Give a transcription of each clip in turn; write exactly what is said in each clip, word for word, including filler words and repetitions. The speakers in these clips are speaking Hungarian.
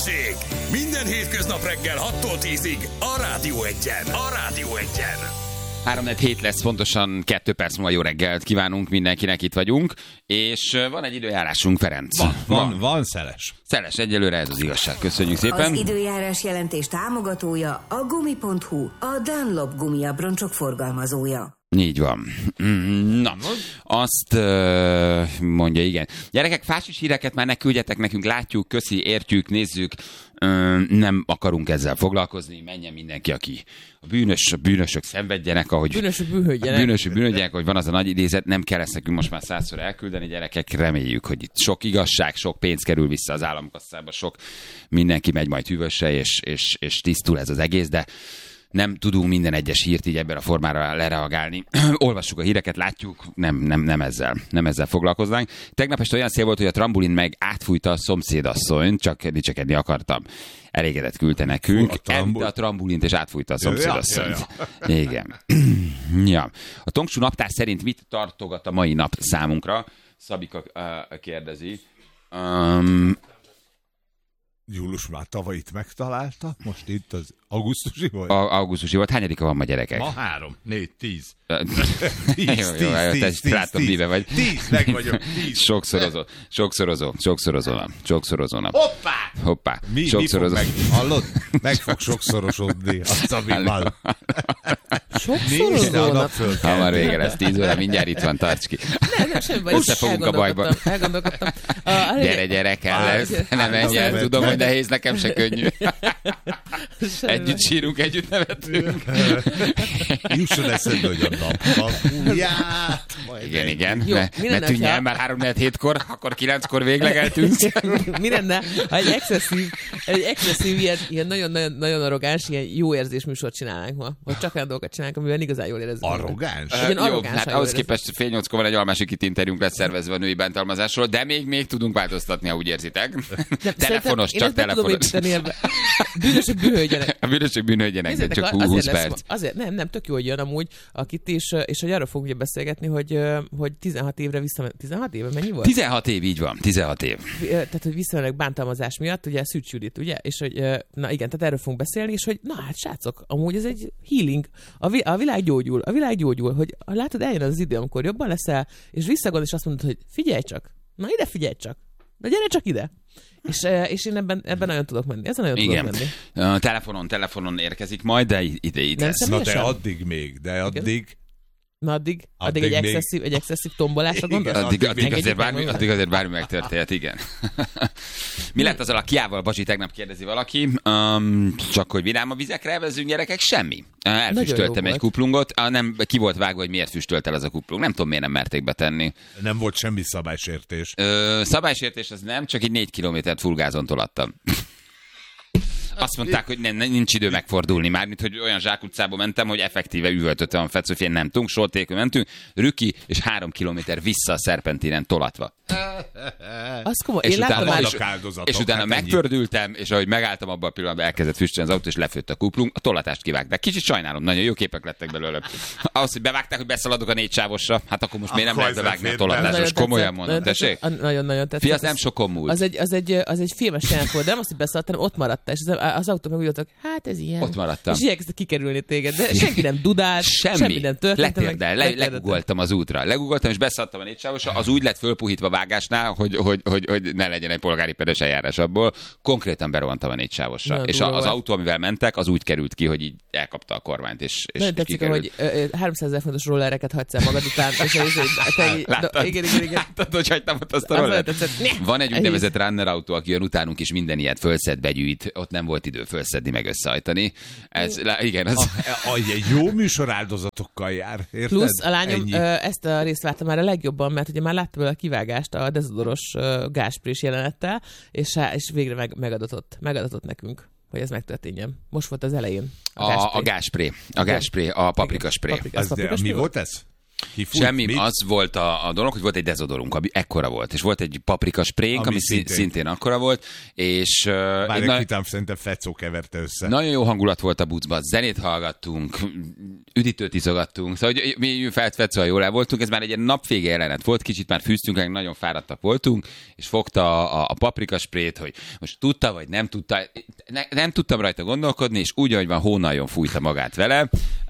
Balázsék! Minden hétköznap reggel hattól tízig a Rádió Egyen. A Rádió Egyen. három hét lesz, pontosan kettő perc múlva jó reggelt kívánunk mindenkinek, itt vagyunk, és van egy időjárásunk, Ferenc. Van, van, van szeles. Szeles, egyelőre ez az igazság. Köszönjük szépen. Az időjárás jelentés támogatója a gumi pont hu, a Dunlop gumiabroncsok forgalmazója. Így van. Na, azt uh, mondja, igen. Gyerekek, fásis híreket már ne küldjetek nekünk, látjuk, köszi, értjük, nézzük, uh, nem akarunk ezzel foglalkozni, menjen mindenki, aki a bűnös, a bűnösök szenvedjenek, ahogy bűnösök bűnhődjenek. Bűnösök bűnhődjenek, hogy van az a nagy idézet, nem kell ezt nekünk most már százszor elküldeni, gyerekek, reméljük, hogy itt sok igazság, sok pénz kerül vissza az államkasszába, sok mindenki megy majd hűvöse, és, és, és tisztul ez az egész, de nem tudunk minden egyes hírt így ebben a formára lereagálni. Olvassuk a híreket, látjuk, nem, nem, nem, ezzel, nem ezzel foglalkoznánk. Tegnap este olyan szél volt, hogy a trambulin meg átfújta a szomszédasszonyt, csak dicsekedni akartam. Elégedett küldte nekünk. Ente a trambulint és átfújta a szomszédasszonyt. Ja, ja, ja. Igen. Ja. A Tongsú naptár szerint mit tartogat a mai nap számunkra? Szabika uh, kérdezi. Um, Július már tavaly itt megtalálta, most itt az augusztusi volt? A, augusztusi volt. Hányadika van ma, gyerekek? Ma három, négy, tíz. tíz, jó, jó, jó, tíz, tíz, látom, tíz, vagy. Tíz, meg vagyok, tíz. Sokszorozó, sokszorozó, sokszorozó nap, sokszorozó nap. Hoppá! Hoppá! Mi, sokszorozó. mi fog meg, hallod? Meg fog sokszorosodni a Szabival. Sokszorozó nap? Hamar vége lesz, tíz óra, mindjárt itt van, tarts ki. Nem, nem, semmi baj. Összefogunk a bajban. Elgondolkodtam. Gyere, gyere, kell lesz. Nem menj el, tudom, hogy nehéz, nekem se könnyű. Együtt sírunk, együtt nevetünk. Jusson eszedbe, hogy a napját. Igen, igen. Jó, ne, ne tűnj el, már három hétkor, akkor kilenckor végleg eltűnsz. Mi lenne, ha egy excesszív, egy excesszív ilyen, ilyen nagyon-nagyon nagyon arrogáns, ilyen jó érzés műsort csinálnánk ma. Vagy csak olyan dolgokat csinálnánk, amivel igazán jól érezzük. Arrogáns? Uh, jó, arrogáns, hát ahhoz képest fél nyolckor van egy almásik interjúnk lesz szervezve a női bántalmazásról, de még, még tudunk változtatni, ha úgy érzitek. Nem, telefonos, csak telefonos. Bűnösök bűnhődjenek. A bűnösök bűnhődjenek, de csak húsz perc. Azért, nem, nem, tök jó, hogy jön amúgy, akit és, és hogy arra fogunk beszélgetni, hogy, hogy tizenhat évre visszamennek. tizenhat éve mennyi volt? tizenhat év, így van, tizenhat év. Tehát, hogy visszamennek bántalmazás miatt, ugye Szűcs Judit, ugye? És hogy, na igen, tehát erről fogunk beszélni, és hogy na hát srácok, amúgy ez egy healing. A, vi- a világ gyógyul, a világ gyógyul, hogy látod, eljön az idő, amikor jobban leszel, és visszagond, és azt mondod, hogy figyelj csak, na ide figyelj csak, na gyere csak ide. És, és én ebben, ebben nagyon tudok menni. Ezen nagyon igen. tudok menni. Uh, telefonon, telefonon érkezik majd, de ide, ide lesz. Na de addig még, de addig... Igen. Na addig, addig, addig egy, excesszív, egy excesszív tombolásra gondolsz? Addig, addig, azért bármi, addig azért bármi megtörténhet, igen. Mi lett azzal a kiával, Bazsi, tegnap kérdezi valaki, um, csak hogy vidám a vizekre elvezzünk, gyerekek, semmi. Elfüstöltem egy kuplungot, ah, nem, ki volt vágva, hogy miért füstölt el az a kuplung. Nem tudom, miért nem merték betenni. Nem volt semmi szabálysértés. Ö, szabálysértés az nem, csak így négy kilométert fullgázon tolattam. Azt mondták, hogy nem, nincs idő megfordulni már, mint hogy olyan zsákutcába mentem, hogy effektíve üvöltöttem a fecőfén, nem tudunk, soltékül mentünk, rüki, és három kilométer vissza a szerpentinen tolatva. Az komoly. És Én utána, látom, és, és utána hát megpördültem, és ahogy megálltam abban a pillanatban, elkezdett füstölni az autó, és lefőtt a kuplung, a tolatást kivágták. Kicsit sajnálom, nagyon jó képek lettek belőle. Ahhoz, hogy bevágták, hogy beszaladok a négy sávosra, hát akkor most miért nem lehet bevágni a tolatást, most komolyan mondom, tessék? Nagyon-nagyon tetszett. Fia, az nem sokon múlt. Az egy, az egy, az egy filmes jelent volt, de nem azt, hogy beszaladt, hanem ott maradtál, és az, az autó meg úgy voltak, hát ez ilyen. Ott maradtam. És igyekeztek kikerülni téged, de senki nem dudált, semmi, semmi nem történt. Letérdel, le, legugoltam az útra. Legugoltam, és beszaladtam a négy sávosra, az úgy lett fölpuhítva vágásnál, hogy, hogy, hogy, hogy ne legyen egy polgári peres eljárás abból. Konkrétan berohantam a négy sávosra. Na, és a, az autó, amivel mentek, az úgy került ki, hogy így elkapta a kormányt, és, és nagyon tetszik, hogy háromszázezer fontos rollereket hagysz el magad után. És láttad, igen, igen, igen. Láttad, hogy hagytam ott azt a rollert? Van egy úgynevezett runner autó, aki jön utánunk, és minden ilyet fölszed, begyűjt. Ott nem volt idő fölszedni, meg összehajtani. Ez, igen, az... A, a, egy jó műsor áldozatokkal jár, érted? Plusz a lányom ö, ezt a részt vártam már a legjobban, mert ugye már láttam a kivágást a dezodoros gásprés jelenettel, és, és végre meg, megadatott, megadatott nekünk, hogy ez megtörténjen. Most volt az elején. A, a gáspré. A gáspré, a paprikaspré. Mi volt ez? Kifújt, Semmi, mit? az volt a, a dolog, hogy volt egy dezodorunk, ami ekkora volt, és volt egy paprika sprénk, ami, Ami szintén. szintén. szintén akkora volt, és uh, Bár na- egy kitám szerintem Fecó keverte össze. nagyon jó hangulat volt a buszban, zenét hallgattunk, üdítőt iszogattunk, szóval hogy mi feltvetszóval jól el voltunk, ez már egy ilyen napvége jelenet volt, kicsit már fűztünk, nagyon fáradtak voltunk, és fogta a, a paprika sprét, hogy most tudta, vagy nem tudta, ne, nem tudtam rajta gondolkodni, és úgy, ahogy van, hónaljon fújta magát vele,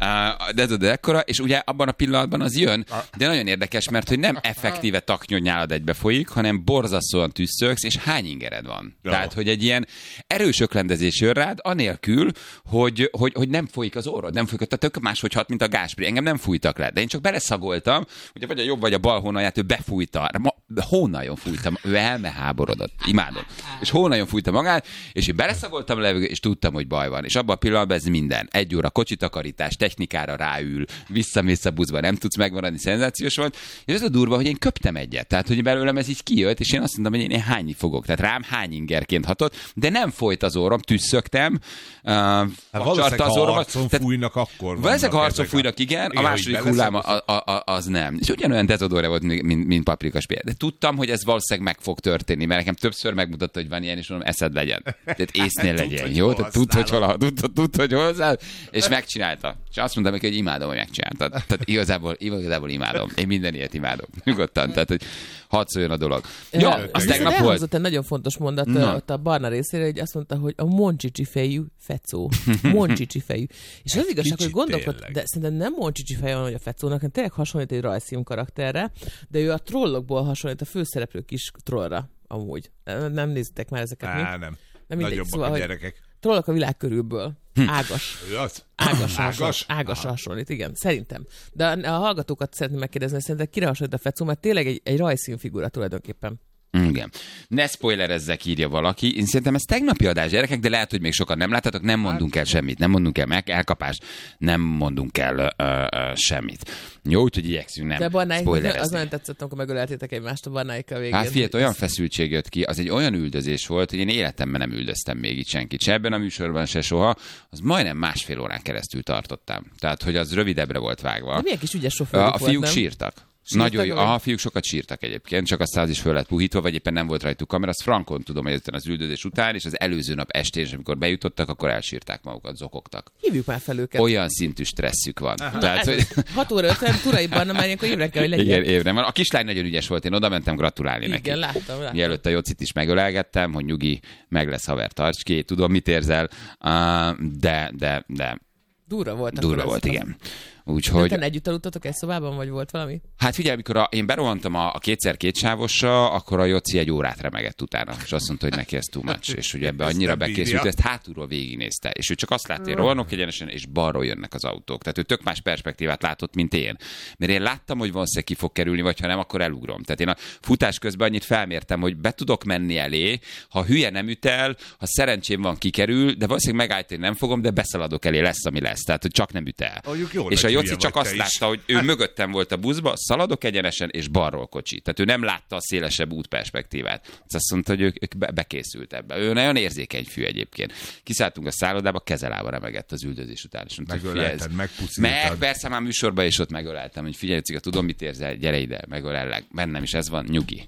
de ez de ekkora, és ugye abban a pillanatban az jön, de nagyon érdekes, mert hogy nem effektíve taknyodnyálad egybe folyik, hanem borzasztóan tüsszögsz, és hány ingered van. Jó. Tehát, hogy egy ilyen erős öklendezés jön rád, anélkül, hogy, hogy, hogy nem folyik az orrod, nem folyik, tehát tök máshogy hat, mint a gázspré. Engem nem fújtak le, de én csak beleszagoltam, ugye vagy a jobb, vagy a bal hónalját, ő befújta, ma, hónaljon fújta, ő elmeháborodott, imádom. És hónaljon fújta magát, és én beleszagoltam a levegőt, és tudtam, hogy baj van. És abban a pillanatban ez minden. Egy óra kocsitakarítás, technikára ráül, visszamész a buszba, nem tudsz megmaradni, szenzációs volt. És ez a durva, hogy én köptem egyet. Tehát, hogy belőlem ez így kijött, és én azt mondtam, hogy én, én hányni fogok. Tehát rám hány ingerként hatott, de nem folyt az orrom, tüsszögtem. Uh, Hát valószínűleg, az ha orromat. harcon Tehát, fújnak, akkor Valószínűleg vannak harcon ezek fújnak, igen, igen, a második hogy hullám beleszagolsz. a, a, a, az nem. És ugyanolyan dezodorja volt, mint, mint, mint paprikas példa. De tudtam, hogy ez valószínűleg meg fog történni, mert nekem többször megmutatta, hogy van ilyen, és mondom, eszed legyen. Tehát észnél Tudd, legyen, hogy jó? hol Tehát tudd, hogy használod. hol, tudd, tudd, hogy hol használ, és megcsinálta. És azt mondtam neki, hogy imádom, hogy megcsináltad. Tehát igazából, igazából imádom. Én minden ilyet imádom. Nyugodtan. Tehát, hogy hadd szóljon a dolog. Jó, Ja, az viszont tegnap volt. elhangzott egy nagyon fontos mondat Na. ott a Barna részére, hogy azt mondta, hogy a moncsicsi fejű Fecó. Moncsicsi fejű. És az igazság, hogy kicsit gondolkod, tényleg. de szerintem nem moncsicsi feje van, hogy a Fecónak, hanem tényleg hasonlít egy rajzfilm karakterre, de ő a trollokból hasonlít a főszereplő kis trollra, amúgy. Nem nézitek már ezeket, mi? Á, nem. Nem mindegy, Nagyobbak szóval, a hogy- gyerekek. Trollok a világ körülből. Ágas. Ő az? Ágas, Ágas? ágas, ágas hasonlít, igen, szerintem. De a, a hallgatókat szeretném megkérdezni, hogy szerinted kire hasonlít a Fecó, mert tényleg egy, egy rajzszínfigura tulajdonképpen. Igen. Ne spoilerezzek, írja valaki. Én szerintem ez tegnapi adás, gyerekek, de lehet, hogy még sokan nem láttátok, nem mondunk el semmit. Nem mondunk el meg elkapást, nem mondunk el ö, ö, semmit. Jó, úgyhogy igyekszünk nem De Barnáik, az spoilerezni. nagyon tetszett, amikor megöleltétek egymást a Barnáikkal végén. Hát figyelj, olyan feszültség jött ki, az egy olyan üldözés volt, hogy én életemben nem üldöztem még itt senkit. Se ebben a műsorban, se soha. Az majdnem másfél órán keresztül tartottam. Tehát, hogy az rövidebbre volt vágva. De milyen kis ügyes sofőrük A, a volt, fiúk nem? sírtak. Sírtak, Nagyon jó. vagy? Aha, a fiúk sokat sírtak egyébként, csak aztán az is föl lett puhítva, vagy éppen nem volt rajtuk kamera. Azt frankon tudom, hogy az üldözés után, és az előző nap estén, és amikor bejutottak, akkor elsírták magukat, zokogtak. Hívjuk már fel őket. Olyan szintű stresszük van. Tehát, hogy... hat óra ötven, Turai Barna, mert ilyenkor évre kell, hogy legyen. Igen, évre van. A kislány nagyon ügyes volt, én oda mentem gratulálni neki. Igen, láttam, láttam. Mielőtt a Jocit is megölelgettem, hogy nyugi, meg lesz haver, tarts ki, tudom, mit érzel, uh, de, de, de Durva volt. durva akkor volt, ez. igen. Hogy... Úgyhogy... együtt aludtatok egy szobában, vagy volt valami? Hát figyelj, amikor a, én berohantam a, a kétszer kétsávosra, akkor a Joci egy órát remegett utána, és azt mondta, hogy neki ez too much, és ugye ebbe Ezt annyira nem bekészült, bírja. ezt hátulról végignézte, és ő csak azt látta, hogy rohanok egyenesen, és balról jönnek az autók. Tehát ő tök más perspektívát látott, mint én. Mert én láttam, hogy valószínűleg ki fog kerülni, vagy ha nem, akkor elugrom. Tehát én a futás közben annyit felmértem, hogy be tudok menni elé, ha hülye nem üt el, ha szerencsém van, kikerül, de valószínűleg megállítani nem fogom, de beszaladok elé, lesz, ami lesz. Tehát, hogy csak nem üt el. Mondjuk jó És a nagy Joci hülye csak vagy azt te látta, is. hogy ő mögöttem volt a buszba, szaladok egyenesen, és balról kocsi. Tehát ő nem látta a szélesebb útperspektívát. Ez azt mondta, hogy ők, ők be- bekészült ebbe. Ő nagyon érzékeny fű egyébként. Kiszálltunk a szállodába, kezelába remegett az üldözés után. És mondta, hogy figyelj, ez- Megölelted, megpusziltad. meg persze már műsorban is ott megöleltem, hogy figyelj, Cika, tudom, mit érzel, gyere ide, megölellek. Bennem is ez van, nyugi.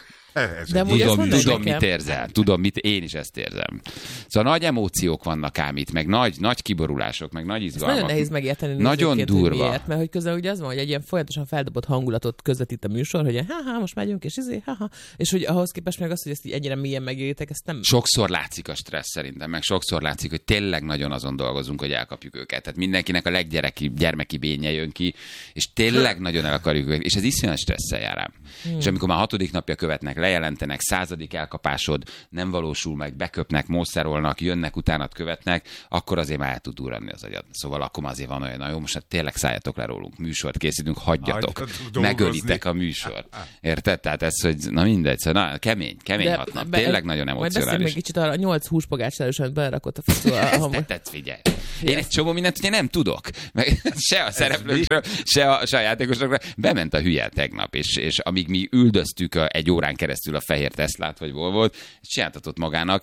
Ez De egy amúgy ezt Tudom, mondd tudom nekem. mit érzel. Tudom, mit én is ezt érzem. Szóval nagy emóciók vannak ám itt, meg nagy, nagy kiborulások, meg nagy Ez izgalmak. nagyon nehéz megérteni. Nagyon nézőként, hogy durva. Miért, mert hogy közben ugye az van, hogy egy ilyen folyamatosan feldobott hangulatot közvetít a műsor, hogy ha-ha, most megyünk, és izé, ha-ha. És hogy ahhoz képest meg az, hogy ezt így ennyire mélyen megéritek, ezt nem... Sokszor látszik a stressz szerintem, meg sokszor látszik, hogy tényleg nagyon azon dolgozunk, hogy elkapjuk őket. Tehát mindenkinek a leggyereki, gyermeki bénye jön ki, és tényleg nagyon el akarjuk őket, és ez iszonyat stresszel jár rám. Hmm. És amikor már hatodik napja követnek, lejelentenek, századik elkapásod nem valósul meg, beköpnek, mószerolnak, jönnek, utánat követnek, akkor azért már el tud durranni az agyad. Szóval akkor azért van olyan, na jó, most hát tényleg szálljatok le rólunk, műsort készítünk, hagyjatok, Hagyjatok dolgozni. megölitek a műsor. Érted? Tehát ez, hogy na mindegy, szóval na, kemény, kemény hat nap. Tényleg nagyon Majd beszéljünk emocionális. még kicsit arra a nyolc húspogácsáról, amit belerakott a fesztivál. Ezt tetsz, figyelj. Én egy csomó mindent ugye nem tudok. Meg se a szereplőkről, se a, se a játékosokról. Bement a hülye tegnap, és, és amíg mi üldöztük a, egy órán keresztül a fehér Teslát, vagy Volvót, csináltatott magának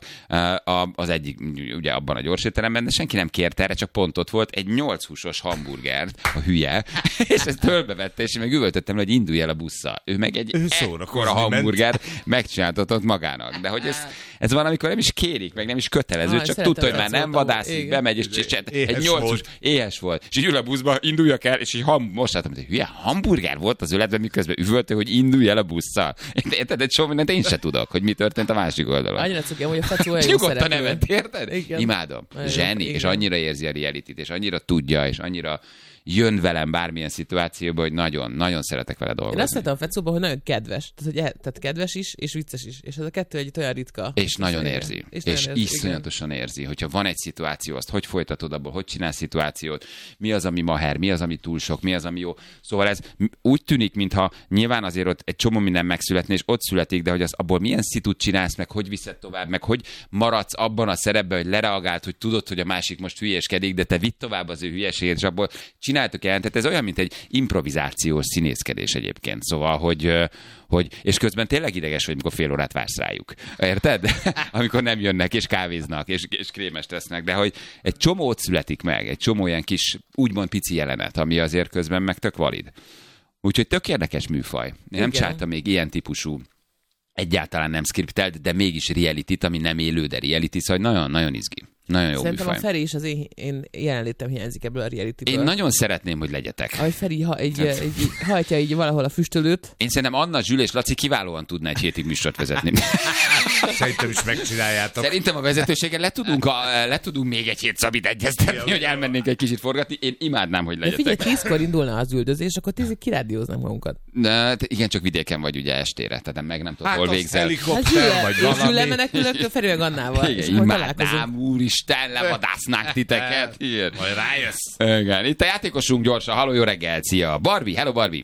az egyik, ugye abban a gyorsétteremben, de senki nem kérte erre, csak pont ott volt egy nyolc húsos hamburgert, a hülye, és ezt tölbevette, és én meg üvöltöttem, hogy indulj el a busszal. Ő meg egy ekkora hamburger megcsináltatott magának. De hogy ez, ez van, amikor nem is kérik, meg nem is kötelező, ah, csak tudta, hogy már nem vadászik, igen. Bemegy, és, és, és egy nyolcas éhes volt. És így ül a buszba, induljak el, és így ham, most láttam, hogy hülye hamburger volt az öletben, miközben üvölte, hogy indulj el a busszal. Érted, egy csomó mindent én se tudok, hogy mi történt a másik oldalon. Annyira cukiam, hogy a Fecó olyan jó nyugodtan nevet, érted? Igen. Imádom. Igen. Zseni, igen. És annyira érzi a realityt, és annyira tudja, és annyira jön velem bármilyen szituációba, hogy nagyon, nagyon szeretek vele dolgozni. Én azt szeretem a Fecóban, hogy nagyon kedves. Tehát, hogy e, tehát kedves is, és vicces is. És ez a kettő egy olyan ritka. És nagyon érzi. És, és érzi, iszonyatosan igen. érzi, hogyha van egy szituáció, azt hogy folytatod abból, hogy csinálsz szituációt, mi az, ami maher, mi az, ami túl sok, mi az, ami jó. Szóval ez úgy tűnik, mintha nyilván azért ott egy csomó minden megszületne, és ott születik, de hogy az abból milyen szitut csinálsz, meg hogy viszed tovább, meg hogy maradsz abban a szerepben, hogy lereagált, hogy tudod, hogy a másik most hülyéskedik, de te vidd tovább az ő hülyeségét, és abból csináltok el. Tehát ez olyan, mint egy improvizációs színészkedés egyébként. Szóval, hogy, hogy és közben tényleg ideges vagy, amikor fél órát vársz rájuk. Érted? Amikor nem jönnek, és kávéznak, és, és krémest tesznek, de hogy egy csomót születik meg, egy csomó ilyen kis, úgymond pici jelenet, ami azért közben meg tök valid. Úgyhogy tök érdekes műfaj. Én nem csináltam még ilyen típusú, egyáltalán nem skriptelt, de mégis realityt, ami nem élő, de reality, szóval nagyon-nagyon izgi. Nagyon jó Szerintem műfaj. a Feri is az én, én jelenlétem hiányzik ebből a realityből. Én nagyon szeretném, hogy legyetek. Ahogy Feri ha, egy, egy, egy, hajtja így valahol a füstölőt. Én szerintem Anna, Zsül és Laci kiválóan tudna egy hétig műsort vezetni. Szerintem is megcsináljátok. Szerintem a vezetőségen le tudunk, a, le tudunk még egy hét Szabit egyeztetni, hogy elmennénk egy kicsit forgatni. Én imádnám, hogy legyetek. De figyelj, tízkor indulna az üldözés, akkor tízig kirádióznánk magunkat. De, igen, csak vidéken vagy ugye estére, tehát meg nem tudod, hát hol végzel. Helikopter, hát vagy és valami. Zsül lemenekülök Feri meg Annával. Igen, imádnám, úristen, levadásznák titeket. Igen. Majd rájössz. Igen, itt a játékosunk gyorsan. Halló, jó reggel, szia. Barbie, hello Barbie.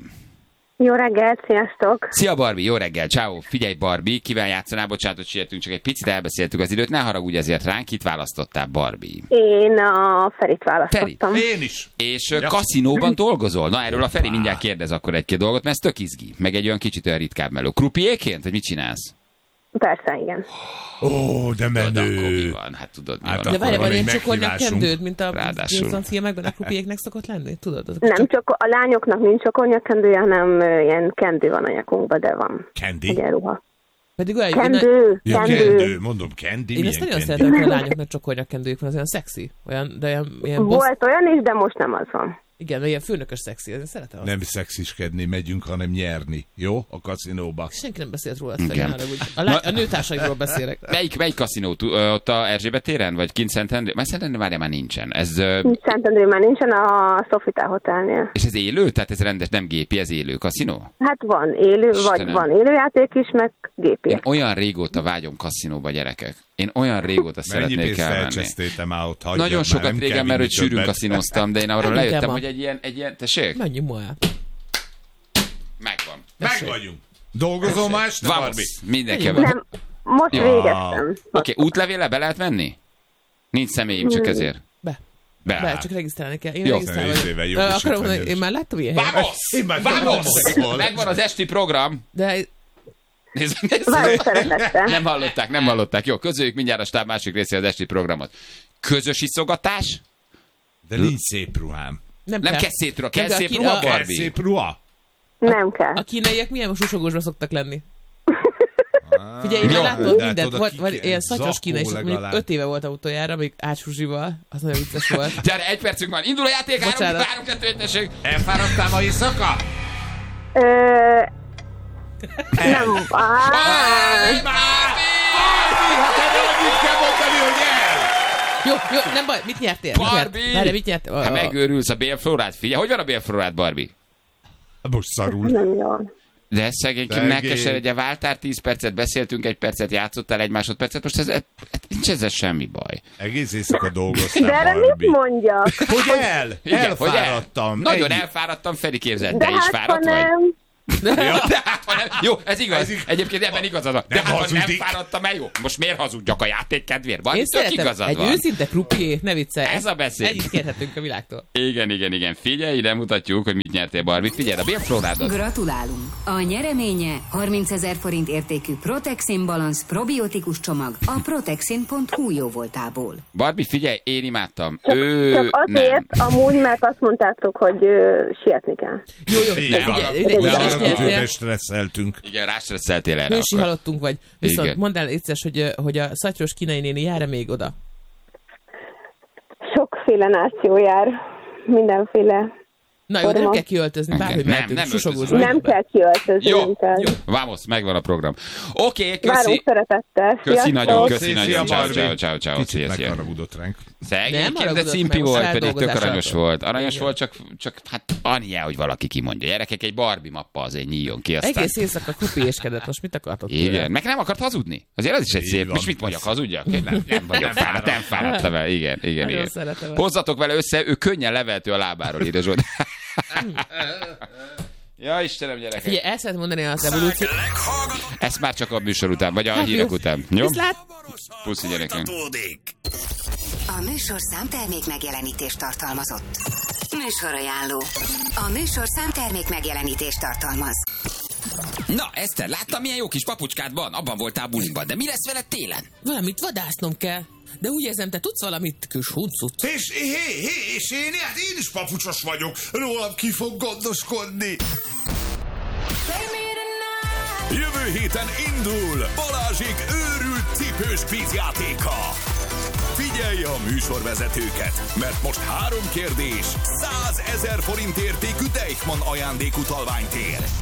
Jó reggelt, sziasztok! Szia Barbie, jó reggel, ciao. Figyelj Barbie, kivel játszanál, bocsánatot sietünk, csak egy picit elbeszéltük az időt, ne haragudj ezért ránk, kit választottál Barbie? Én a Ferit választottam. Én is. És ja. kaszinóban dolgozol? Na erről a Feri mindjárt kérdez akkor egy-két dolgot, mert ez tök izgi, meg egy olyan kicsit olyan ritkább meló. Krupiéként, vagy mit csinálsz? Persze, igen. Ó, de menő. Tudod, akkor mi van? Hát tudod, mi Hát van? De várj, van ilyen meghívásunk. csokornyak kendőd, mint a Ráadásul. nyolcvan filmekben a krupiéknek szokott lenni? Tudod? Az Nem, csak a lányoknak nincs csokornyakkendője, hanem ö, ilyen kendő van a nyakunkban, de van. Candy? Egy ruha. Pedig olyan, én, Kendő, Ja, kendő. kendő. Mondom, candy. én ezt milyen nagyon candy? szeretem, hogy a lányoknak csokornyakkendőjük van, az olyan szexi. Olyan, de olyan, ilyen boss... Volt olyan is, de most nem az van. Igen, de ilyen főnökös szexi, én szeretem azt. Nem szexiskedni megyünk, hanem nyerni. Jó? A kaszinóba. Senki nem beszélt róla, Igen. Feri, arra, úgy. A, lá- a nőtársaimról beszélek. Melyik, melyik kaszinó? T- Ott a Erzsébet téren? Vagy kint Szentendré? Már Szentendré várjál, már nincsen. Ez, ö, Szentendrén már nincsen a Sofitel Hotelnél. és ez élő? Tehát ez rendes, nem gépi, ez élő kaszinó? Hát van élő, Istenem. vagy van élőjáték is, meg gépi. Én olyan régóta vágyom kaszinóba, gyerekek. Én olyan régóta Mennyi szeretnék pénzt elmenni. elcsesztétem már ott? Hagyjad Nagyon már, sokat nem régen, kell mert hogy vinni sűrűn többet. kaszinóztam, de én arra Nem lejöttem, kell ma. hogy egy ilyen, egy ilyen, tessék? Menjünk ma el. Megvan. Meg vagyunk. Dolgozol már este, Vamos, Barbie? mindenki. Nem. Oké, Nem, most Ja. végeztem. okay, útlevéle be lehet menni? Nincs személyim, csak ezért. Be. Be. Be, csak regisztrálni kell. Én Jó. regisztrálva Nézd, vagyok. éve Ö, jogosítvány Akarom mondani, is. én már láttam ilyen helyet. Vamos! Vamos! Vamos! Megvan az esti program. De Nézd, nézd. Várok szeretettel. Nem hallották, nem hallották. Jó, közöljük mindjárt a stáb másik részéhez az esti programot. Közös iszogatás? De nincs szép ruhám. nem, Nem kell. kell szép ruha, kell Nem kell, szép ki- ruha, a- Kell Barbie? szép ruha? Nem kell. A kínaiak milyen susogósra szoktak lenni? Figyelj, én Jó. már látod De hát mindent. oda Volt, ki vagy kell- ilyen szatyos zakó kínai, és mondjuk legalább. öt éve volt utoljára, még átsuzsival. Az nagyon vicces volt. Gyere, egy percünk van. Indul a játék, három, Bocsánat. három, kettő, egy, tessék. Elfáradtál ma éjszaka? Ö, nem. Á, Hát erre mit kell mondani, hogy el? Jó, jó, nem baj, mit nyertél? Mit nyert? Barbie! Várj, mit nyertél? Hát megőrülsz a bélflórát. Figyelj, hogy van a bélflórát, Barbie? Most szarul. nem jó. De szegényként Szegény. megkeseredje, váltál tíz percet, beszéltünk egy percet, játszottál egy másodpercet, most ez, ez, nincs ezzel semmi baj. Egész éjszaka dolgoztál, De erre mit Barbie. mondjak? Hogy el? Igen, hogy el- Elfáradtam. Nagyon Ennyi. elfáradtam, Feri képzeld, De te is hát, ha fáradt vagy? nem. De hát, ha nem, jó, ez igaz. Ez igaz. Egyébként ebben igazad van. De Nem hát, ha nem hazudik. fáradtam el, jó. Most miért hazudjak a játék kedvéért? Van, Én tök szeretem igazad egy van. őszinte krupié, ne viccelj. Ez a beszéd. Ennyit kérhetünk a világtól. Igen, igen, igen. Figyelj, ide mutatjuk, hogy mit nyertél, Barbie. Figyelj, a bérflórádot. Gratulálunk! A nyereménye harmincezer forint értékű Protexin Balance probiotikus csomag a protexin pont hu jóvoltából. Barbie, figyelj, én imádtam. Csak, ő csak azért, nem. amúgy, mert azt mondtátok, hogy ö, sietni kell. Jó, jó, Igen, figyelj, de ide- arra ide- kívülre ide- stresszeltünk. Igen, rástresszeltél erre. Hősi akkor. halottunk vagy. Viszont Igen. mondd el egyszer, hogy, hogy a szatyros kínai néni jár-e még oda? Sokféle náció jár, mindenféle. Na jó, de nem Forma. kell kiöltözni, bárhogy Nem, mehetünk. nem Susogós öltözünk. vagy. Nem kell kiöltözni, Jó, nem kell. jó. Vamos, megvan a program. Oké, okay, Várunk köszi. szeretettel. Köszi Sziasztok! nagyon, köszi Szia, nagyon. Ciao, Barbie. ciao, ciao, ciao. Kicsit Szia, szia. megharagudott ránk. Szegény, Nem de haragudott cimpi meg, volt, most pedig tök feldolgozás aranyos alatt. volt. Aranyos Igen. volt, csak, csak hát annyi, hogy valaki kimondja. Gyerekek, egy Barbie mappa azért nyíljon ki, aztán... Egész éjszaka krupiéskedett, most mit akartok tőle? Igen, meg nem akart hazudni. Azért az is egy Így szép. van. Most mit mondjak, hazudjak? Nem, nem vagyok fáradt, nem fáradtam el. Igen, igen, Nagyon igen. szeretem ezt. Hozzatok vele össze, ő könnyen leveltő a lábáról, ide Zsolt. Ja, Istenem, gyerekek. Figyelj, el szeretném mondani az evolúciót. Ezt már csak a műsor után, vagy a Hát hírek jó. után. Jó? Viszlát! Puszi, gyerekek. A műsorszám termék megjelenítést tartalmazott. Műsorajánló. A műsorszám termék megjelenítést tartalmaz. Na, Eszter, láttam, milyen jó kis papucskád van? Abban voltál bulimban, de mi lesz veled télen? Valamit vadásznom kell. De úgy érzem, te tudsz valamit, kis huncut. És, hé, hé, és én, hát én is papucsos vagyok. Rólam ki fog gondoskodni. Jövő héten indul Balázsék őrült cipős kvízjátéka. Figyelj a műsorvezetőket, mert most három kérdés, százezer forint értékű Deichmann ajándékutalványt ér.